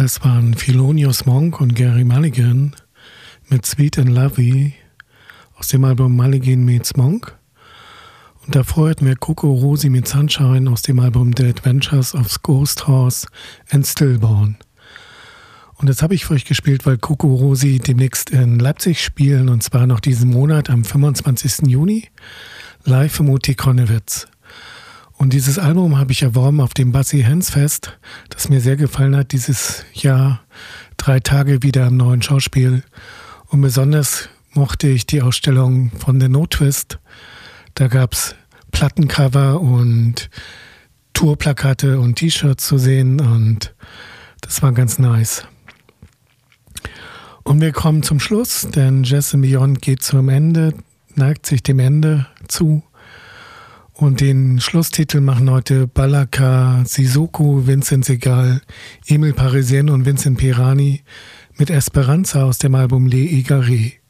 Das waren Thelonious Monk und Gary Mulligan mit Sweet and Lovely aus dem Album Mulligan Meets Monk. Und davor hatten wir Coco Rosie mit Sunshine aus dem Album The Adventures of Ghost Horse and Stillborn. Und das habe ich für euch gespielt, weil Coco Rosie demnächst in Leipzig spielen, und zwar noch diesen Monat am 25. Juni, live im OT Konnewitz. Und dieses Album habe ich erworben auf dem Bassi Hands Fest, das mir sehr gefallen hat dieses Jahr, 3 Tage wieder im Neuen Schauspiel. Und besonders mochte ich die Ausstellung von The No Twist. Da gab es Plattencover und Tourplakate und T-Shirts zu sehen, und das war ganz nice. Und wir kommen zum Schluss, denn Jazz and Beyond geht zum Ende, neigt sich dem Ende zu. Und den Schlusstitel machen heute Balaka Sissoko, Vincent Segal, Emil Parisien und Vincent Pirani mit Esperanza aus dem Album Les Égarés.